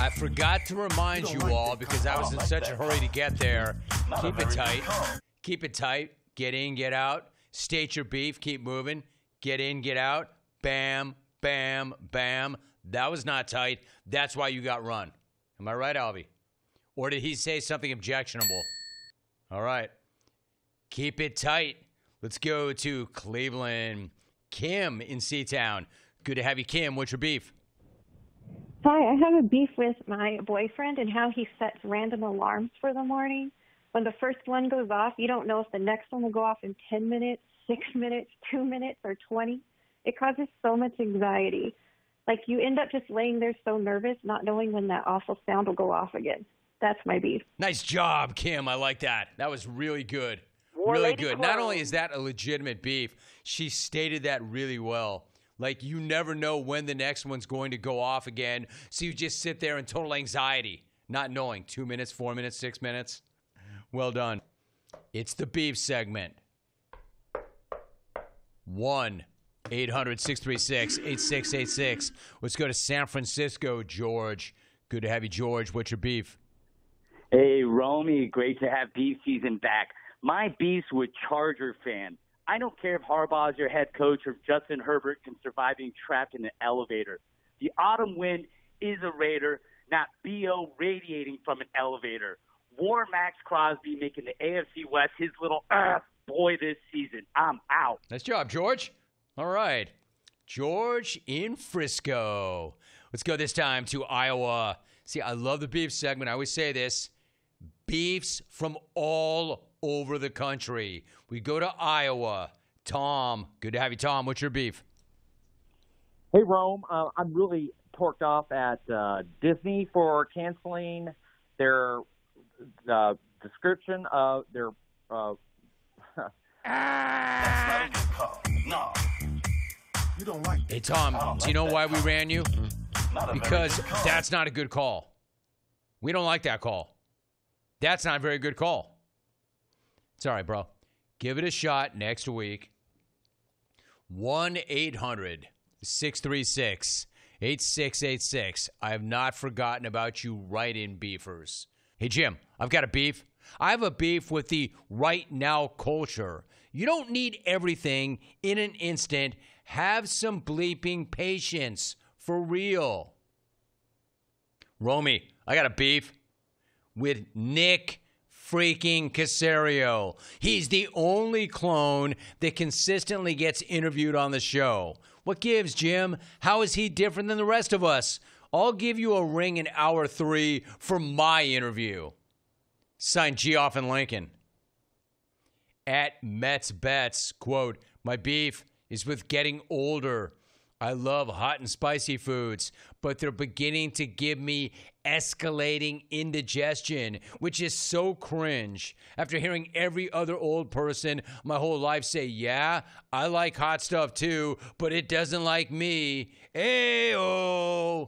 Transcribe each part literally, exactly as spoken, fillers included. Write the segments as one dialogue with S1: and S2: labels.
S1: I forgot to remind you all because I was in such a hurry to get there. Keep it tight. Keep it tight. Get in, get out. State your beef. Keep moving. Get in, get out. Bam, bam, bam. That was not tight. That's why you got run. Am I right, Albie? Or did he say something objectionable? All right. Keep it tight. Let's go to Cleveland. Kim in C-Town. Good to have you, Kim. What's your beef?
S2: Hi, I have a beef with my boyfriend and how he sets random alarms for the morning. When the first one goes off, you don't know if the next one will go off in ten minutes, six minutes, two minutes, or twenty. It causes so much anxiety. Like, you end up just laying there so nervous, not knowing when that awful sound will go off again. That's my beef.
S1: Nice job, Kim. I like that. That was really good.
S2: War
S1: really
S2: Lady
S1: good.
S2: Clone.
S1: Not only is that a legitimate beef, she stated that really well. Like, you never know when the next one's going to go off again, so you just sit there in total anxiety, not knowing. Two minutes, four minutes, six minutes. Well done. It's the beef segment. one eight hundred six three six eight six eight six. Let's go to San Francisco, George. Good to have you, George. What's your beef?
S3: Hey, Romy, great to have beef season back. My beef's with Charger fan. I don't care if Harbaugh is your head coach or if Justin Herbert can survive being trapped in an elevator. The autumn wind is a Raider, not B O radiating from an elevator. War Max Crosby making the A F C West his little uh, boy this season. I'm out.
S1: Nice job, George. All right. George in Frisco. Let's go this time to Iowa. See, I love the beef segment. I always say this. Beefs from all over the country. We go to Iowa. Tom. Good to have you, Tom. What's your beef?
S4: Hey, Rome. Uh, I'm really torqued off at uh, Disney for canceling their uh, description of their uh,
S5: That's not a good call. No. You don't like
S1: Hey, Tom, do
S5: like
S1: you know
S5: that
S1: why we
S5: call.
S1: ran you?
S5: Not a very
S1: Because
S5: good call.
S1: that's not a good call. We don't like that call. That's not a very good call. It's all right, bro. Give it a shot next week. one eight hundred six three six eight six eight six. I have not forgotten about you write-in beefers. Hey, Jim, I've got a beef. I have a beef with the right now culture. You don't need everything in an instant. Have some bleeping patience. For real. Romy, I got a beef with Nick freaking Casario. He's the only clone that consistently gets interviewed on the show. What gives, Jim? How is he different than the rest of us? I'll give you a ring in hour three for my interview. Signed, Geoff and Lincoln. At Mets Bets, quote, my beef is with getting older. I love hot and spicy foods, but they're beginning to give me escalating indigestion, which is so cringe. After hearing every other old person my whole life say, yeah, I like hot stuff too, but it doesn't like me. Ayo!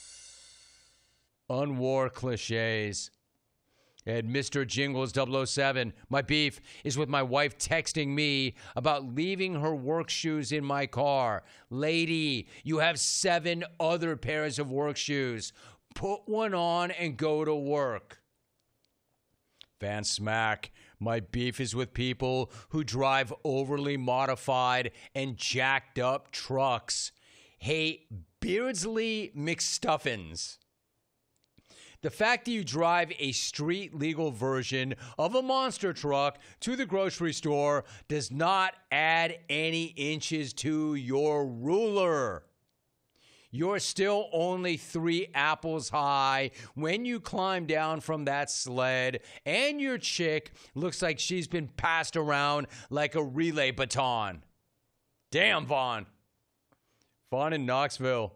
S1: Unwar cliches. And Mister Jingles double oh seven, my beef is with my wife texting me about leaving her work shoes in my car. Lady, you have seven other pairs of work shoes. Put one on and go to work. Van Smack, my beef is with people who drive overly modified and jacked up trucks. Hey, Beardsley McStuffins. The fact that you drive a street-legal version of a monster truck to the grocery store does not add any inches to your ruler. You're still only three apples high when you climb down from that sled, and your chick looks like she's been passed around like a relay baton. Damn, Vaughn. Vaughn in Knoxville.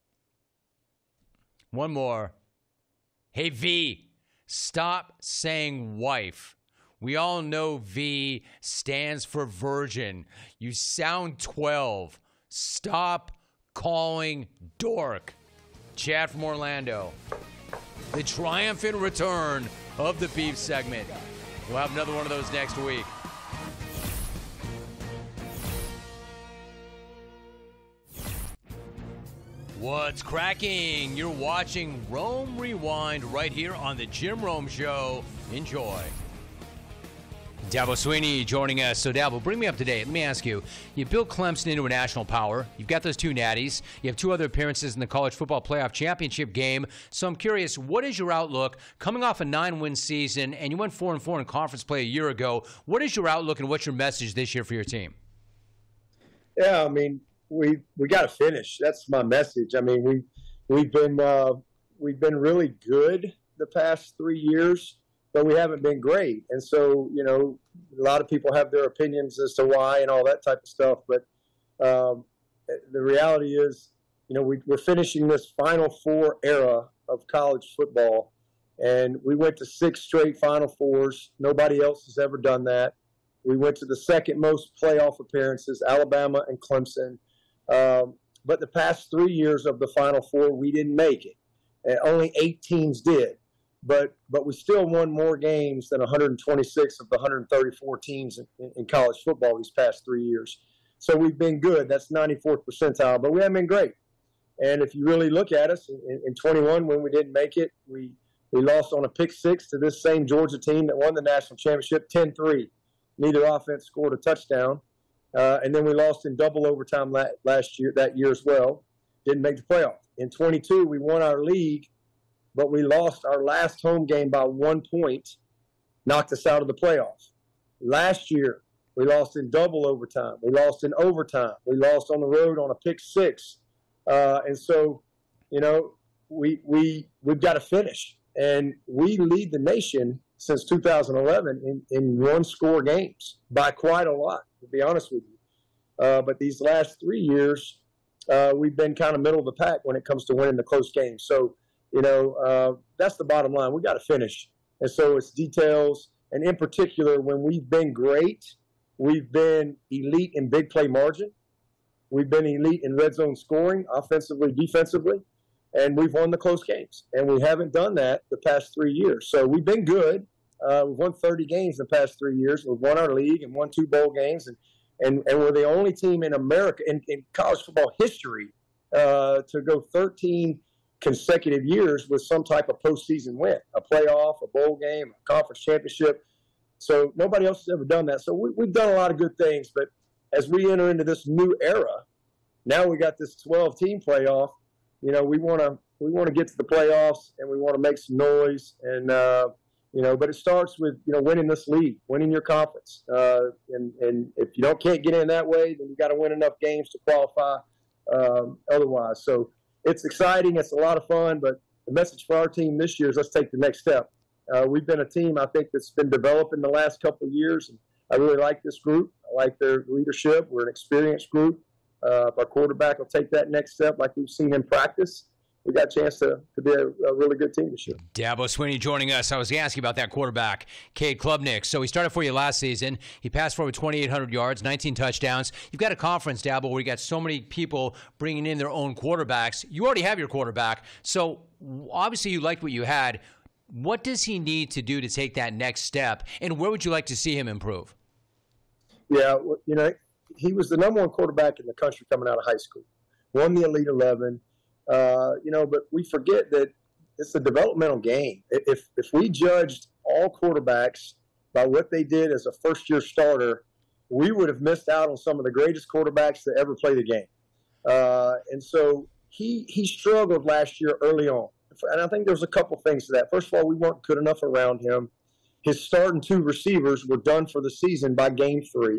S1: One more. Hey, V, stop saying wife. We all know V stands for virgin. You sound twelve. Stop calling dork. Chad from Orlando. The triumphant return of the beef segment. We'll have another one of those next week. What's cracking? You're watching Rome Rewind right here on the Jim Rome Show. Enjoy. Dabo Swinney joining us. So, Dabo, bring me up to date. Let me ask you. You built Clemson into a national power. You've got those two natties. You have two other appearances in the college football playoff championship game. So I'm curious, what is your outlook coming off a nine-win season, and you went four and four in conference play a year ago? What is your outlook and what's your message this year for your team?
S6: Yeah, I mean, we we got to finish. That's my message. I mean, we we've been uh, we've been really good the past three years, but we haven't been great. And so, you know, a lot of people have their opinions as to why and all that type of stuff. But um, the reality is, you know, we, we're finishing this Final Four era of college football, and we went to six straight Final Fours. Nobody else has ever done that. We went to the second most playoff appearances, Alabama and Clemson. Um, but the past three years of the Final Four, we didn't make it. And only eight teams did. But but we still won more games than one hundred twenty-six of the one hundred thirty-four teams in, in college football these past three years. So we've been good. That's ninety-fourth percentile. But we haven't been great. And if you really look at us, in, in twenty-one, when we didn't make it, we, we lost on a pick six to this same Georgia team that won the national championship, ten three. Neither offense scored a touchdown. Uh, and then we lost in double overtime la- last year, that year as well. Didn't make the playoff. In twenty-two, we won our league, but we lost our last home game by one point, knocked us out of the playoffs. Last year, we lost in double overtime. We lost in overtime. We lost on the road on a pick six. Uh, and so, you know, we, we, we've got to finish. And we lead the nation since two thousand eleven in, in one-score games by quite a lot, to be honest with you. Uh, but these last three years, uh, we've been kind of middle of the pack when it comes to winning the close games. So, you know, uh, that's the bottom line. We got to finish. And so it's details. And in particular, when we've been great, we've been elite in big play margin. We've been elite in red zone scoring, offensively, defensively. And we've won the close games. And we haven't done that the past three years. So we've been good. Uh, we've won thirty games in the past three years. We've won our league and won two bowl games. And, and, and we're the only team in America, in, in college football history, uh, to go thirteen consecutive years with some type of postseason win, a playoff, a bowl game, a conference championship. So nobody else has ever done that. So we, we've done a lot of good things. But as we enter into this new era, now we got this twelve-team playoff. You know, we want to we want to get to the playoffs, and we want to make some noise. And uh, you know, but it starts with you know winning this league, winning your conference. Uh, and and if you don't can't get in that way, then you got to win enough games to qualify. Um, otherwise, so it's exciting. It's a lot of fun. But the message for our team this year is let's take the next step. Uh, we've been a team I think that's been developing the last couple of years, and I really like this group. I like their leadership. We're an experienced group. Uh, if our quarterback will take that next step like we've seen in practice, we got a chance to, to be a, a really good team this year.
S1: Dabo Swinney joining us. I was going to ask you about that quarterback, Cade Klubnik. So he started for you last season. He passed for over twenty-eight hundred yards, nineteen touchdowns. You've got a conference, Dabo, where you got so many people bringing in their own quarterbacks. You already have your quarterback. So obviously you liked what you had. What does he need to do to take that next step, and where would you like to see him improve?
S6: Yeah, you know, he was the number one quarterback in the country coming out of high school, won the Elite eleven. Uh, you know, but we forget that it's a developmental game. If if we judged all quarterbacks by what they did as a first-year starter, we would have missed out on some of the greatest quarterbacks to ever play the game. Uh, and so he he struggled last year early on. And I think there was a couple things to that. First of all, we weren't good enough around him. His starting two receivers were done for the season by game three.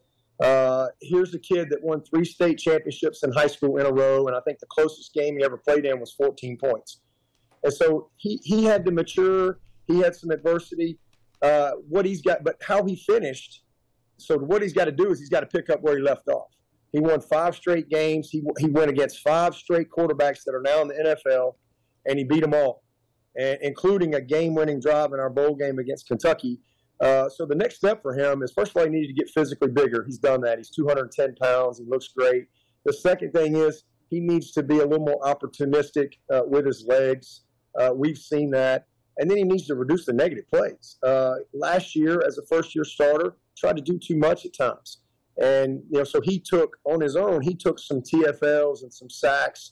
S6: Uh, here's a kid that won three state championships in high school in a row, and I think the closest game he ever played in was fourteen points. And so he, he had to mature. He had some adversity. Uh, what he's got, but how he finished. So what he's got to do is he's got to pick up where he left off. He won five straight games. He he went against five straight quarterbacks that are now in the N F L, and he beat them all, and, including a game-winning drive in our bowl game against Kentucky. Uh, so the next step for him is, first of all, he needed to get physically bigger. He's done that. He's two hundred ten pounds. He looks great. The second thing is he needs to be a little more opportunistic uh, with his legs. Uh, we've seen that. And then he needs to reduce the negative plays. Uh, last year, as a first-year starter, tried to do too much at times. And, you know, so he took, on his own, he took some T F Ls and some sacks